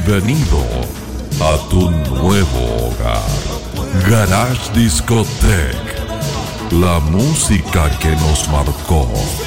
Bienvenido a tu nuevo hogar. Garage Discotech. La música que nos marcó.